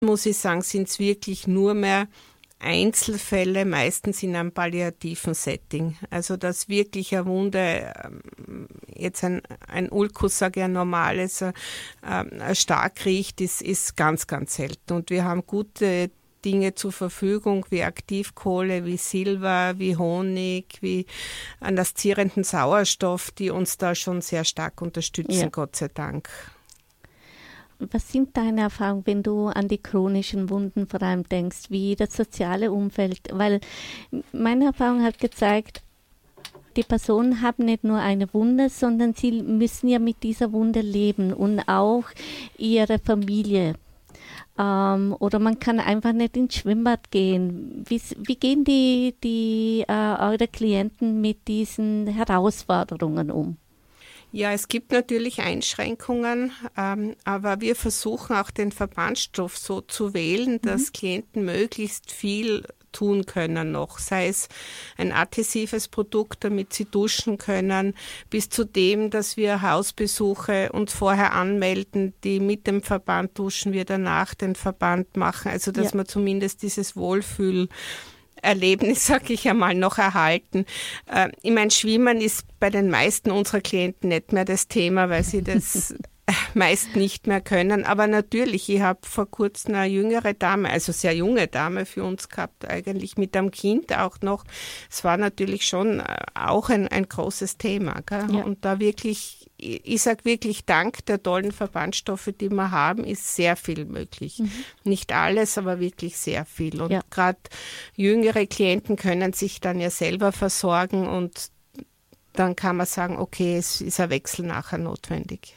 muss ich sagen, sind es wirklich nur mehr Einzelfälle, meistens in einem palliativen Setting. Also dass wirklich eine Wunde, jetzt ein Ulkus, sage ich, ein normales, stark riecht, ist ganz, ganz selten. Und wir haben gute Dinge zur Verfügung, wie Aktivkohle, wie Silber, wie Honig, wie anästhesierenden Sauerstoff, die uns da schon sehr stark unterstützen, Gott sei Dank. Was sind deine Erfahrungen, wenn du an die chronischen Wunden vor allem denkst, wie das soziale Umfeld? Weil meine Erfahrung hat gezeigt, die Personen haben nicht nur eine Wunde, sondern sie müssen ja mit dieser Wunde leben und auch ihre Familie. Oder man kann einfach nicht ins Schwimmbad gehen. Wie gehen eure Klienten mit diesen Herausforderungen um? Ja, es gibt natürlich Einschränkungen, aber wir versuchen auch den Verbandsstoff so zu wählen, dass Klienten möglichst viel tun können noch, sei es ein adhesives Produkt, damit sie duschen können, bis zu dem, dass wir Hausbesuche uns vorher anmelden, die mit dem Verband duschen, wir danach den Verband machen, also dass man zumindest dieses Wohlfühlerlebnis, sag ich einmal, noch erhalten. Ich meine, Schwimmen ist bei den meisten unserer Klienten nicht mehr das Thema, weil sie das meist nicht mehr können. Aber natürlich, ich habe vor kurzem eine jüngere Dame, also sehr junge Dame für uns gehabt, eigentlich mit einem Kind auch noch. Es war natürlich schon auch ein großes Thema. Gell? Ja. Und da wirklich, ich sage wirklich, dank der tollen Verbandstoffe, die wir haben, ist sehr viel möglich. Nicht alles, aber wirklich sehr viel. Und gerade jüngere Klienten können sich dann ja selber versorgen und dann kann man sagen, okay, es ist ein Wechsel nachher notwendig.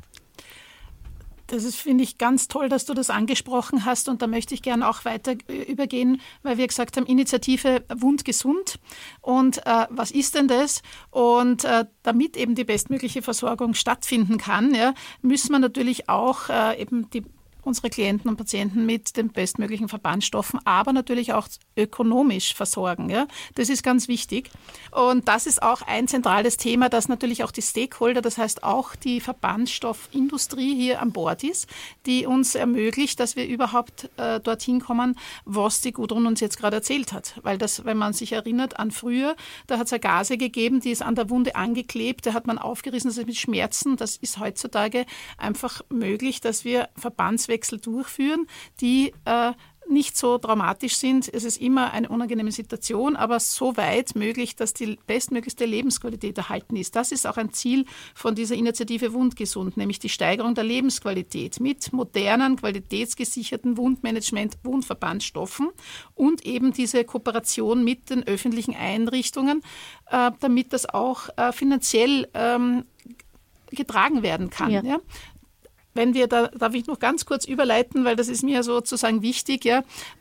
Das ist, finde ich, ganz toll, dass du das angesprochen hast und da möchte ich gerne auch weiter übergehen, weil wir gesagt haben, Initiative Wundgesund und was ist denn das? Und damit eben die bestmögliche Versorgung stattfinden kann, müssen wir natürlich auch eben unsere Klienten und Patienten mit den bestmöglichen Verbandstoffen, aber natürlich auch ökonomisch versorgen. Ja? Das ist ganz wichtig. Und das ist auch ein zentrales Thema, dass natürlich auch die Stakeholder, das heißt auch die Verbandstoffindustrie hier an Bord ist, die uns ermöglicht, dass wir überhaupt dorthin kommen, was die Gudrun uns jetzt gerade erzählt hat. Weil das, wenn man sich erinnert an früher, da hat es ja Gase gegeben, die ist an der Wunde angeklebt, da hat man aufgerissen, das ist mit Schmerzen. Das ist heutzutage einfach möglich, dass wir Verbandswechsel durchführen, die nicht so dramatisch sind. Es ist immer eine unangenehme Situation, aber so weit möglich, dass die bestmöglichste Lebensqualität erhalten ist. Das ist auch ein Ziel von dieser Initiative Wundgesund, nämlich die Steigerung der Lebensqualität mit modernen, qualitätsgesicherten Wundmanagement, Wundverbandstoffen und eben diese Kooperation mit den öffentlichen Einrichtungen, damit das auch finanziell getragen werden kann. Ja? Wenn wir, darf ich noch ganz kurz überleiten, weil das ist mir sozusagen wichtig. Ja.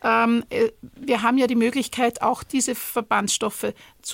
Wir haben ja die Möglichkeit, auch diese Verbandstoffe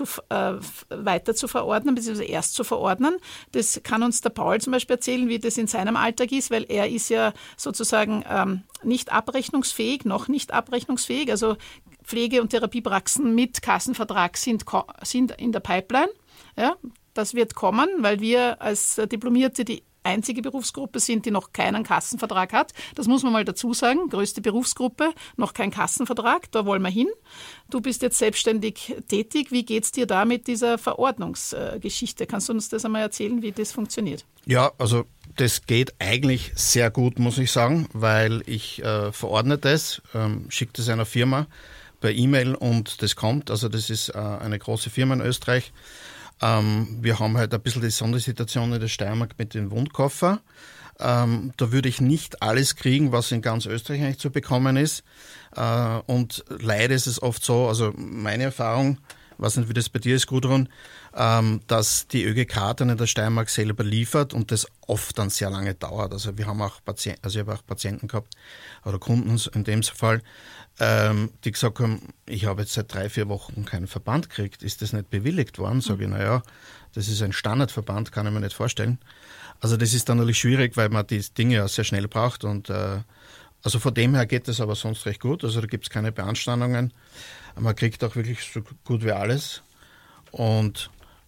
weiter zu verordnen, beziehungsweise erst zu verordnen. Das kann uns der Paul zum Beispiel erzählen, wie das in seinem Alltag ist, weil er ist ja sozusagen nicht abrechnungsfähig, noch nicht abrechnungsfähig. Also Pflege- und Therapiepraxen mit Kassenvertrag sind in der Pipeline. Ja. Das wird kommen, weil wir als Diplomierte die einzige Berufsgruppe sind, die noch keinen Kassenvertrag hat. Das muss man mal dazu sagen. Größte Berufsgruppe, noch kein Kassenvertrag, da wollen wir hin. Du bist jetzt selbstständig tätig. Wie geht es dir da mit dieser Verordnungsgeschichte? Kannst du uns das einmal erzählen, wie das funktioniert? Ja, also das geht eigentlich sehr gut, muss ich sagen, weil ich verordne das, schicke das einer Firma per E-Mail und das kommt. Also das ist eine große Firma in Österreich. Wir haben halt ein bisschen die Sondersituation in der Steiermark mit dem Wundkoffer. Da würde ich nicht alles kriegen, was in ganz Österreich eigentlich zu bekommen ist. Und leider ist es oft so, also meine Erfahrung, ich weiß nicht, wie das bei dir ist, Gudrun, dass die ÖGK dann in der Steiermark selber liefert und das oft dann sehr lange dauert. Also wir haben auch ich habe auch Patienten gehabt oder Kunden in dem Fall, die gesagt haben, ich habe jetzt seit 3-4 Wochen keinen Verband gekriegt, ist das nicht bewilligt worden? Sage ich, naja, das ist ein Standardverband, kann ich mir nicht vorstellen. Also das ist dann natürlich schwierig, weil man die Dinge ja sehr schnell braucht und also von dem her geht das aber sonst recht gut, also da gibt es keine Beanstandungen. Man kriegt auch wirklich so gut wie alles und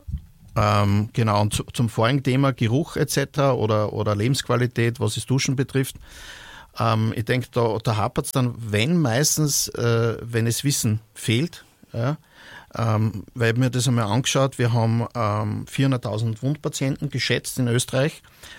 genau, und zum vorigen Thema Geruch etc. oder Lebensqualität, was das Duschen betrifft, Ich denke, da hapert es dann, meistens, wenn es Wissen fehlt. Ja, weil ich mir das einmal angeschaut, wir haben 400.000 Wundpatienten geschätzt in Österreich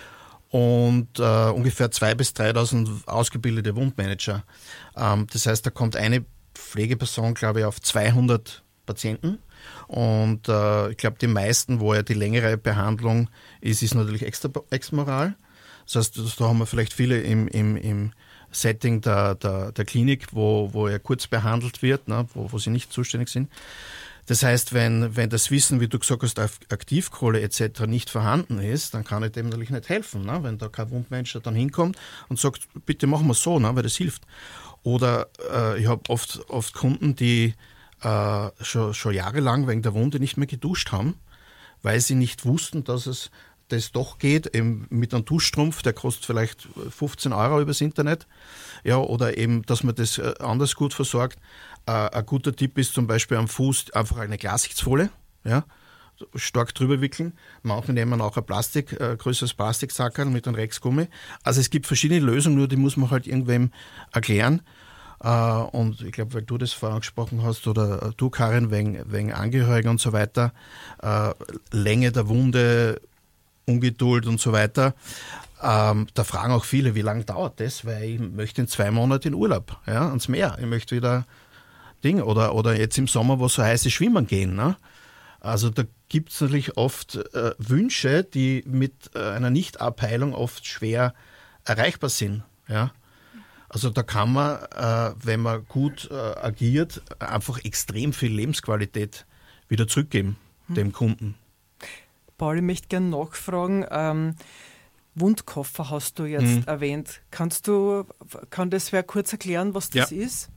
und ungefähr 2.000 bis 3.000 ausgebildete Wundmanager. Das heißt, da kommt eine Pflegeperson, glaube ich, auf 200 Patienten. Und ich glaube, die meisten, wo ja die längere Behandlung ist natürlich extramoral. Das heißt, da haben wir vielleicht viele im Setting der Klinik, wo er kurz behandelt wird, ne, wo sie nicht zuständig sind. Das heißt, wenn das Wissen, wie du gesagt hast, auf Aktivkohle etc. nicht vorhanden ist, dann kann ich dem natürlich nicht helfen. Ne? Wenn da kein Wundmanager dann hinkommt und sagt, bitte machen wir es so, ne, weil das hilft. Oder ich habe oft Kunden, die schon jahrelang wegen der Wunde nicht mehr geduscht haben, weil sie nicht wussten, dass es das doch geht, eben mit einem Duschstrumpf, der kostet vielleicht 15 € übers Internet, ja, oder eben, dass man das anders gut versorgt. Ein guter Tipp ist zum Beispiel am Fuß einfach eine Glassichtsfolie, ja, stark drüber wickeln. Manche nehmen auch ein größeres Plastiksackerl mit einem Rexgummi. Also es gibt verschiedene Lösungen, nur die muss man halt irgendwem erklären. Und ich glaube, weil du das vorher angesprochen hast, oder du, Karin, wegen Angehörigen und so weiter, Länge der Wunde, Ungeduld und so weiter. Da fragen auch viele, wie lange dauert das? Weil ich möchte in 2 Monaten in Urlaub, ja, ans Meer. Ich möchte wieder oder jetzt im Sommer, wo es so heiß ist, schwimmen gehen. Ne? Also da gibt es natürlich oft Wünsche, die mit einer Nichtabheilung oft schwer erreichbar sind. Ja? Also da kann man, wenn man gut agiert, einfach extrem viel Lebensqualität wieder zurückgeben dem Kunden. Paul, ich möchte gerne nachfragen, Wundkoffer hast du jetzt erwähnt. Kann das wer kurz erklären, was das ist?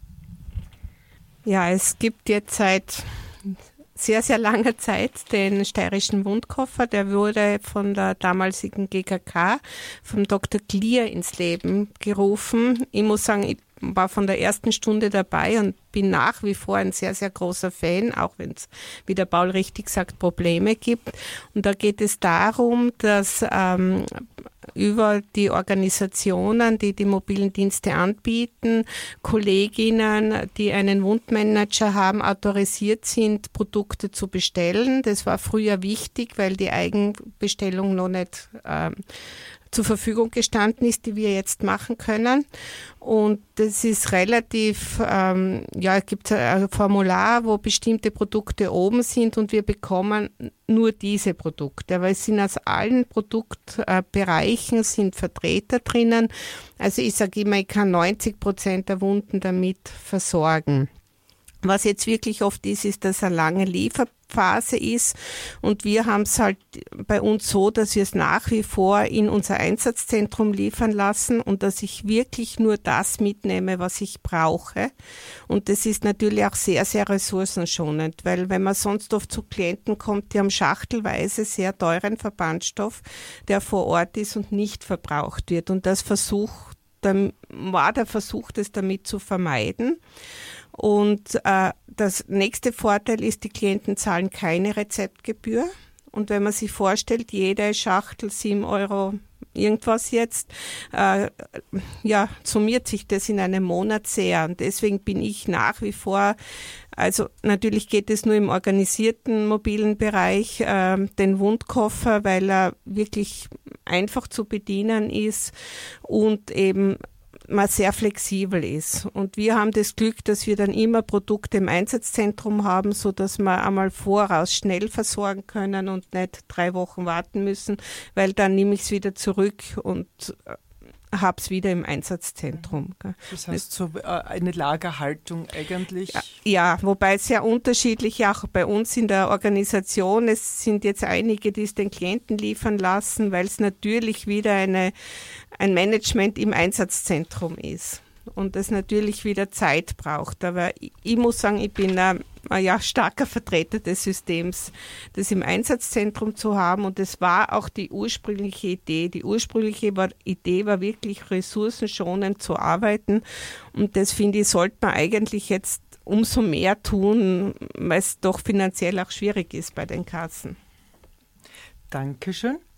Ja, es gibt jetzt seit sehr, sehr langer Zeit den steirischen Wundkoffer. Der wurde von der damaligen GKK, vom Dr. Klier ins Leben gerufen. Ich muss sagen, ich war von der ersten Stunde dabei und bin nach wie vor ein sehr, sehr großer Fan, auch wenn es, wie der Paul richtig sagt, Probleme gibt. Und da geht es darum, dass über die Organisationen, die die mobilen Dienste anbieten, Kolleginnen, die einen Wundmanager haben, autorisiert sind, Produkte zu bestellen. Das war früher wichtig, weil die Eigenbestellung noch nicht zur Verfügung gestanden ist, die wir jetzt machen können. Und das ist relativ, es gibt ein Formular, wo bestimmte Produkte oben sind und wir bekommen nur diese Produkte. Aber es sind aus allen Produktbereichen sind Vertreter drinnen. Also ich sage immer, ich kann 90% der Wunden damit versorgen. Was jetzt wirklich oft ist, dass eine lange Lieferphase ist und wir haben es halt bei uns so, dass wir es nach wie vor in unser Einsatzzentrum liefern lassen und dass ich wirklich nur das mitnehme, was ich brauche. Und das ist natürlich auch sehr, sehr ressourcenschonend, weil wenn man sonst oft zu Klienten kommt, die haben schachtelweise sehr teuren Verbandstoff, der vor Ort ist und nicht verbraucht wird. Und das war der Versuch, das damit zu vermeiden. Und das nächste Vorteil ist, die Klienten zahlen keine Rezeptgebühr. Und wenn man sich vorstellt, jede Schachtel 7 € irgendwas jetzt, summiert sich das in einem Monat sehr. Und deswegen bin ich nach wie vor, also natürlich geht es nur im organisierten mobilen Bereich, den Wundkoffer, weil er wirklich einfach zu bedienen ist und eben man sehr flexibel ist. Und wir haben das Glück, dass wir dann immer Produkte im Einsatzzentrum haben, so dass wir einmal voraus schnell versorgen können und nicht 3 Wochen warten müssen, weil dann nehme ich es wieder zurück und habe es wieder im Einsatzzentrum. Das heißt, so eine Lagerhaltung eigentlich? Ja, wobei es sehr unterschiedlich, auch bei uns in der Organisation, es sind jetzt einige, die es den Klienten liefern lassen, weil es natürlich wieder ein Management im Einsatzzentrum ist und das natürlich wieder Zeit braucht. Aber ich muss sagen, ich bin ein starker Vertreter des Systems, das im Einsatzzentrum zu haben. Und das war auch die ursprüngliche Idee. Die ursprüngliche Idee war wirklich ressourcenschonend zu arbeiten. Und das, finde ich, sollte man eigentlich jetzt umso mehr tun, weil es doch finanziell auch schwierig ist bei den Kassen. Dankeschön.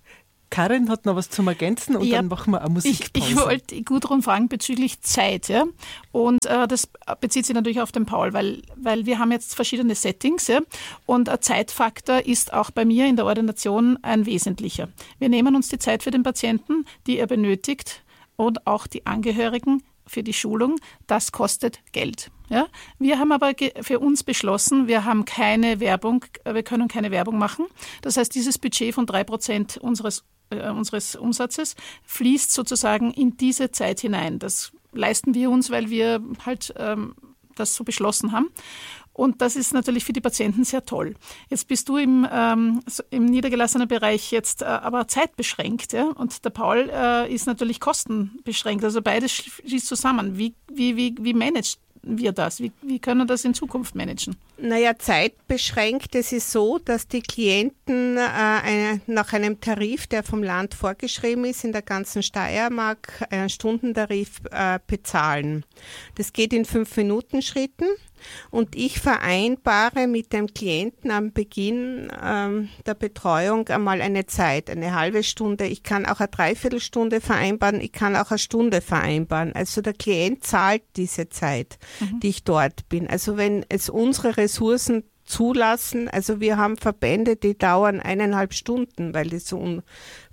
Karin hat noch was zum Ergänzen und dann machen wir eine Musikpause. Ich wollte Gudrun fragen bezüglich Zeit. Ja? Und das bezieht sich natürlich auf den Paul, weil wir haben jetzt verschiedene Settings. Ja? Und ein Zeitfaktor ist auch bei mir in der Ordination ein wesentlicher. Wir nehmen uns die Zeit für den Patienten, die er benötigt, und auch die Angehörigen für die Schulung. Das kostet Geld. Ja? Wir haben aber für uns beschlossen, wir haben keine Werbung, wir können keine Werbung machen. Das heißt, dieses Budget von 3% unseres Umsatzes fließt sozusagen in diese Zeit hinein. Das leisten wir uns, weil wir halt das so beschlossen haben. Und das ist natürlich für die Patienten sehr toll. Jetzt bist du im niedergelassenen Bereich jetzt aber zeitbeschränkt. Ja? Und der Paul ist natürlich kostenbeschränkt. Also beides schließt zusammen. Wie managt wir das? Wie können wir das in Zukunft managen? Naja, zeitbeschränkt. Es ist so, dass die Klienten nach einem Tarif, der vom Land vorgeschrieben ist, in der ganzen Steiermark einen Stundentarif bezahlen. Das geht in 5-Minuten-Schritten. Und ich vereinbare mit dem Klienten am Beginn der Betreuung einmal eine Zeit, eine halbe Stunde. Ich kann auch eine Dreiviertelstunde vereinbaren, ich kann auch eine Stunde vereinbaren. Also der Klient zahlt diese Zeit, die ich dort bin. Also wenn es unsere Ressourcen zulassen, also wir haben Verbände, die dauern 1,5 Stunden, weil das so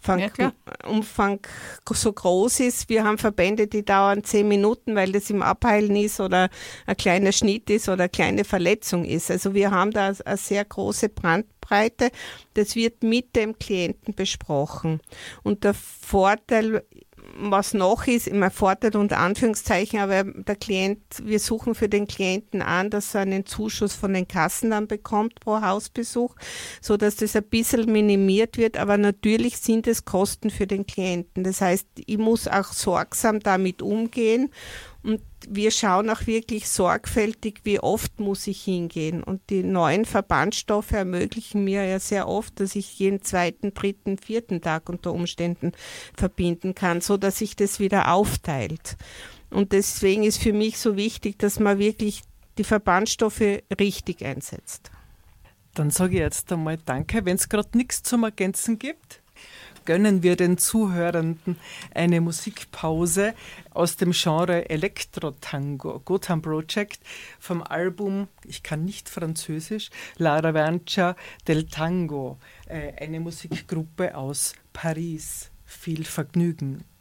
Umfang so groß ist. Wir haben Verbände, die dauern 10 Minuten, weil das im Abheilen ist oder ein kleiner Schnitt ist oder eine kleine Verletzung ist. Also wir haben da eine sehr große Bandbreite. Das wird mit dem Klienten besprochen. Und der Vorteil, was noch ist, immer Vorteil unter Anführungszeichen, aber der Klient, wir suchen für den Klienten an, dass er einen Zuschuss von den Kassen dann bekommt pro Hausbesuch, so dass das ein bisschen minimiert wird, aber natürlich sind es Kosten für den Klienten. Das heißt, ich muss auch sorgsam damit umgehen und wir schauen auch wirklich sorgfältig, wie oft muss ich hingehen. Und die neuen Verbandstoffe ermöglichen mir ja sehr oft, dass ich jeden 2., 3., 4. Tag unter Umständen verbinden kann, so dass sich das wieder aufteilt. Und deswegen ist für mich so wichtig, dass man wirklich die Verbandstoffe richtig einsetzt. Dann sage ich jetzt einmal Danke. Wenn es gerade nichts zum Ergänzen gibt, gönnen wir den Zuhörenden eine Musikpause aus dem Genre Elektro-Tango, Gotham Project, vom Album, ich kann nicht Französisch, La Revancha del Tango, eine Musikgruppe aus Paris. Viel Vergnügen.